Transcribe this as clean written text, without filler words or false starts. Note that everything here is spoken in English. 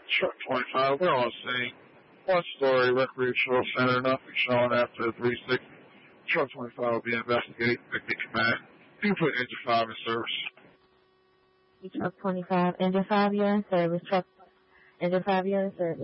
Truck 25, we're on scene. One-story recreational center, nothing showing after 360. Truck 25 will be investigating. Picnic command. You can put engine 5 in service. Truck 25, engine 5, you're in service. Truck engine 5, you're in service.